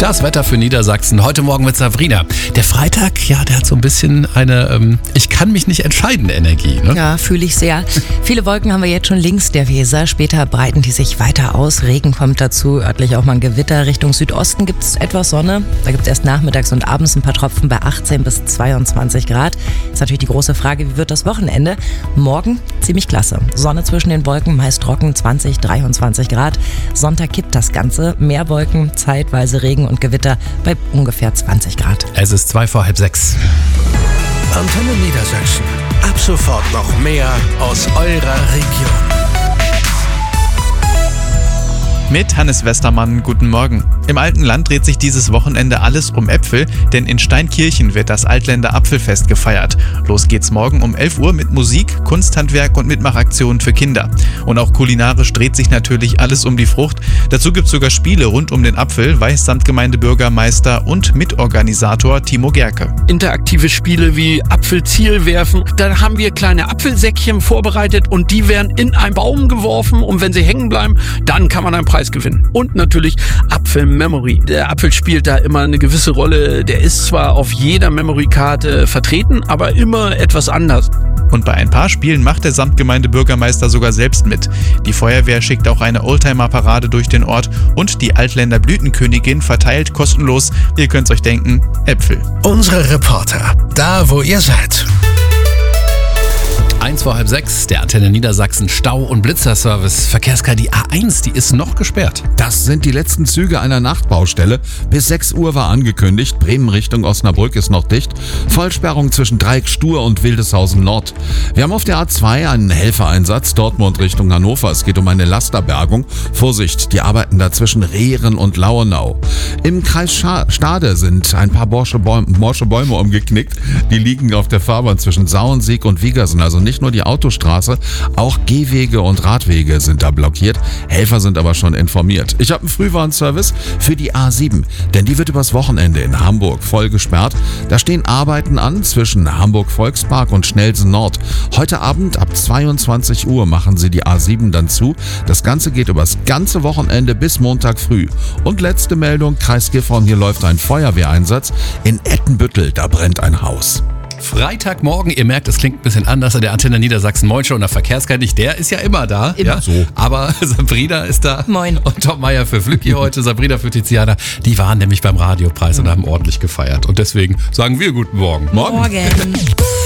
Das Wetter für Niedersachsen heute Morgen mit Sabrina. Der Freitag, ja, der hat so ein bisschen eine ich kann mich nicht entscheiden Energie. Ne? Ja, fühle ich sehr. Viele Wolken haben wir jetzt schon links der Weser. Später breiten die sich weiter aus. Regen kommt dazu, örtlich auch mal ein Gewitter. Richtung Südosten gibt es etwas Sonne. Da gibt es erst nachmittags und abends ein paar Tropfen bei 18 bis 22 Grad. Ist natürlich die große Frage, wie wird das Wochenende? Morgen ziemlich klasse. Sonne zwischen den Wolken, meist trocken, 20, 23 Grad. Sonntag kippt das Ganze. Mehr Wolken, zeitweise Regen und Gewitter bei ungefähr 20 Grad. Es ist 5:05. Antenne Niedersachsen. Ab sofort noch mehr aus eurer Region. Mit Hannes Westermann, guten Morgen. Im alten Land dreht sich dieses Wochenende alles um Äpfel, denn in Steinkirchen wird das Altländer Apfelfest gefeiert. Los geht's morgen um 11 Uhr mit Musik, Kunsthandwerk und Mitmachaktionen für Kinder. Und auch kulinarisch dreht sich natürlich alles um die Frucht. Dazu gibt's sogar Spiele rund um den Apfel, weiß Samtgemeindebürgermeister und Mitorganisator Timo Gerke. Interaktive Spiele wie Apfelziel werfen. Dann haben wir kleine Apfelsäckchen vorbereitet und die werden in einen Baum geworfen und wenn sie hängen bleiben, dann kann man einen Preis gewinnen. Und natürlich Apfel-Memory. Der Apfel spielt da immer eine gewisse Rolle. Der ist zwar auf jeder Memory-Karte vertreten, aber immer etwas anders. Und bei ein paar Spielen macht der Samtgemeindebürgermeister sogar selbst mit. Die Feuerwehr schickt auch eine Oldtimer-Parade durch den Ort und die Altländer Blütenkönigin verteilt kostenlos, ihr könnt's euch denken, Äpfel. Unsere Reporter, da wo ihr seid. 5:05, der Antenne Niedersachsen Stau- und Blitzerservice. Verkehrskarte, die A1, die ist noch gesperrt. Das sind die letzten Züge einer Nachtbaustelle. Bis 6 Uhr war angekündigt. Bremen Richtung Osnabrück ist noch dicht. Vollsperrung zwischen Dreieck-Stur und Wildeshausen Nord. Wir haben auf der A2 einen Helfereinsatz. Dortmund Richtung Hannover. Es geht um eine Lasterbergung. Vorsicht, die arbeiten da zwischen Rehren und Lauenau. Im Kreis Stade sind ein paar morsche Bäume umgeknickt. Die liegen auf der Fahrbahn zwischen Sauensiek und Wiegersen. Also nicht nur die Autostraße, auch Gehwege und Radwege sind da blockiert. Helfer sind aber schon informiert. Ich habe einen Frühwarnservice für die A7, denn die wird übers Wochenende in Hamburg voll gesperrt. Da stehen Arbeiten an zwischen Hamburg Volkspark und Schnellsen Nord. Heute Abend ab 22 Uhr machen sie die A7 dann zu. Das Ganze geht übers ganze Wochenende bis Montag früh. Und letzte Meldung, Kreis Gifhorn, hier läuft ein Feuerwehreinsatz. In Ettenbüttel, da brennt ein Haus. Freitagmorgen, ihr merkt, es klingt ein bisschen anders. Der Antenne Niedersachsen Moin Show und der Verkehrskarte, der ist ja immer da. Immer. Ja? So. Aber Sabrina ist da. Moin. Und Tom Meier für Flücki heute, Sabrina für Tiziana. Die waren nämlich beim Radiopreis und haben ordentlich gefeiert. Und deswegen sagen wir guten Morgen. Morgen.